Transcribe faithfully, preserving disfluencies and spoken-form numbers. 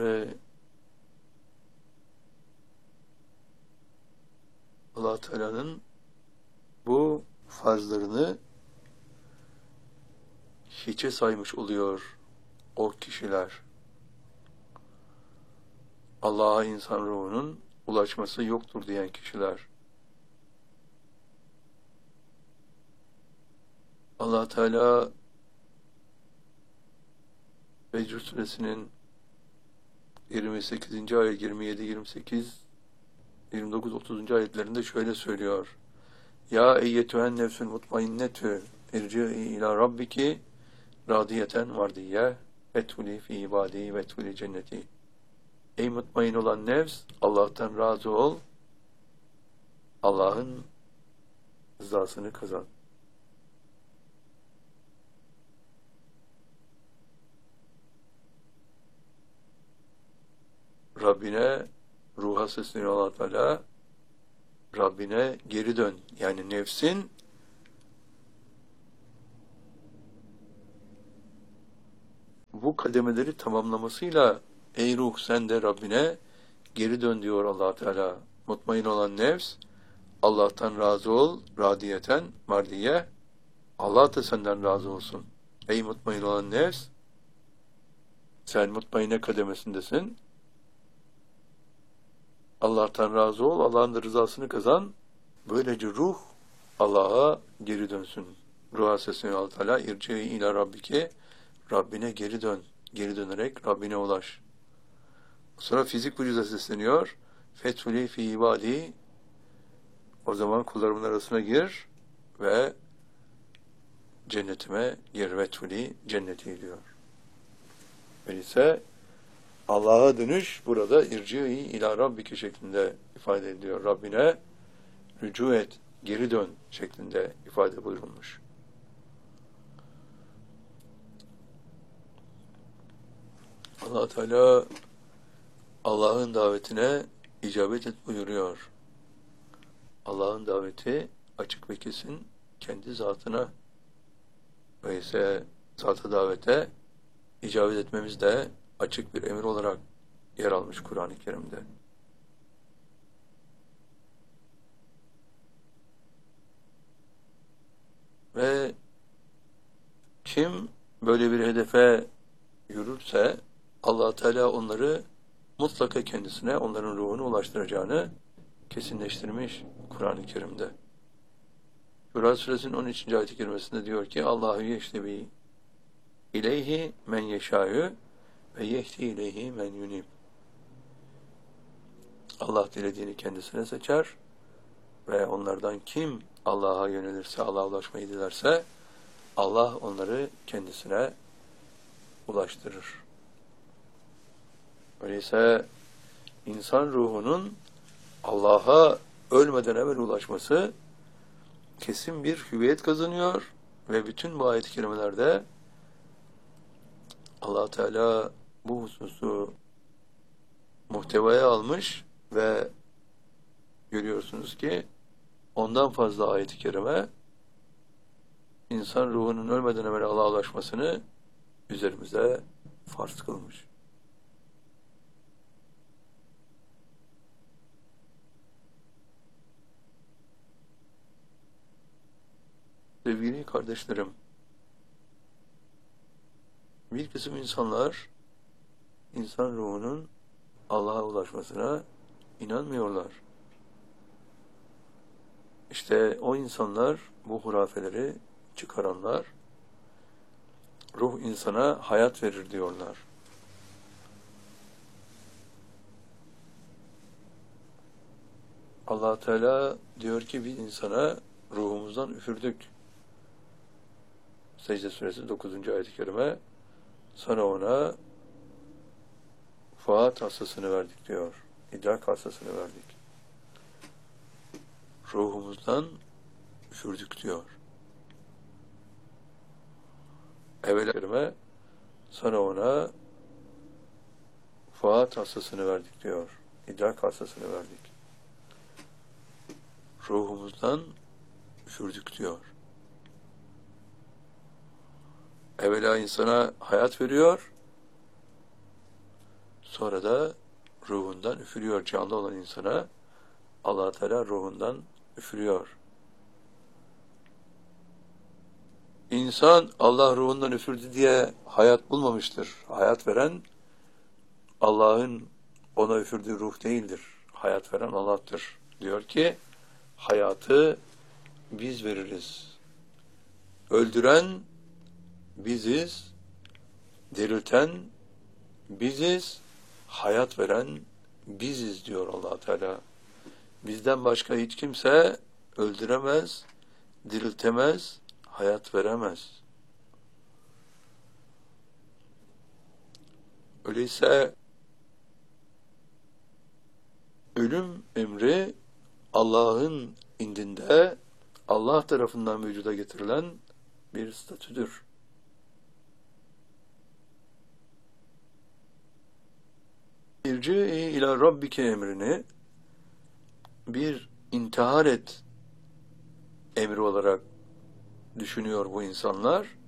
Ve Allah Teala'nın bu farzlarını hiçe saymış oluyor o kişiler. Allah'a insan ruhunun ulaşması yoktur diyen kişiler. Allah Teala Fecr Suresinin yirmi sekizinci ayet, yirmi yedi, yirmi sekiz, yirmi dokuz, otuzuncu ayetlerinde şöyle söylüyor. Ya eyyetühen nefsül mutmainnetü irci'i ila rabbiki radiyeten mardiyye vetuli fi ibadi vetuli cenneti. Ey mutmain olan nefs, Allah'tan razı ol, Allah'ın rızasını kazan. Rabbine, ruha sesleniyor Allah Teala, Rabbine geri dön. Yani nefsin bu kademeleri tamamlamasıyla ey ruh sen de Rabbine geri dön diyor Allah Teala. Mutmain olan nefs, Allah'tan razı ol, radiyeten, mardiye, Allah da senden razı olsun. Ey mutmain olan nefs, sen mutmaine kademesindesin. Allah'tan razı ol, Allah'ın da rızasını kazan. Böylece ruh Allah'a geri dönsün. Ruha sesleniyor Allah Teala. İrci'i ila rabbike, Rabbine geri dön. Geri dönerek Rabbine ulaş. Sonra fizik vücuda sesleniyor. Fethuli fi ibadi, o zaman kullarımın arasına gir ve cennetime gir. Fethuli cenneti diyor. Öyleyse Allah'a dönüş burada irci'i ila rabbike şeklinde ifade ediliyor. Rabbine rücu et, geri dön şeklinde ifade buyurulmuş. Allah Teala Allah'ın davetine icabet et buyuruyor. Allah'ın daveti açık ve kesin kendi zatına. Öyleyse zat-ı davete icabet etmemiz de açık bir emir olarak yer almış Kur'an-ı Kerim'de. Ve kim böyle bir hedefe yürürse Allah Teala onları mutlaka kendisine, onların ruhunu ulaştıracağını kesinleştirmiş Kur'an-ı Kerim'de. Şura Suresinin on üçüncü ayet-i kerimesinde diyor ki Allahu yeştebi ileyhi men yeşâ'ü ve yehdi ileyhi men yunib. Allah dilediğini kendisine seçer ve onlardan kim Allah'a yönelirse, Allah'a ulaşmayı dilerse Allah onları kendisine ulaştırır. Öyleyse insan ruhunun Allah'a ölmeden evvel ulaşması kesin bir hüviyet kazanıyor ve bütün bu ayet-i kerimelerde Allah Teala bu hususu muhtevaya almış ve görüyorsunuz ki ondan fazla ayet-i kerime insan ruhunun ölmeden evvel Allah'a ulaşmasını üzerimize farz kılmış. Sevgili kardeşlerim, bir kısım insanlar insan ruhunun Allah'a ulaşmasına inanmıyorlar. İşte o insanlar, bu hurafeleri çıkaranlar, ruh insana hayat verir diyorlar. Allah Teala diyor ki biz insana ruhumuzdan üfürdük. Secde Suresi dokuzuncu ayet-i kerime, sonra ona fuat hassasını verdik diyor. İdrak hassasını verdik. Ruhumuzdan üfürdük diyor. Evvela kerime, sonra ona fuat hassasını verdik diyor. İdrak hassasını verdik. Ruhumuzdan üfürdük diyor. Evvela insana hayat veriyor, Sonra da ruhundan üfürüyor canlı olan insana. Allah Teala ruhundan üfürüyor. İnsan Allah ruhundan üfürdü diye hayat bulmamıştır. Hayat veren Allah'ın ona üfürdüğü ruh değildir. Hayat veren Allah'tır. Diyor ki hayatı biz veririz. Öldüren biziz. Dirilten biziz. Hayat veren biziz diyor Allah Teala. Bizden başka hiç kimse öldüremez, diriltemez, hayat veremez. Öyleyse ölüm emri Allah'ın indinde Allah tarafından vücuda getirilen bir statüdür. İrci'i ila Rabbike emrini bir intihar et emri olarak düşünüyor bu insanlar.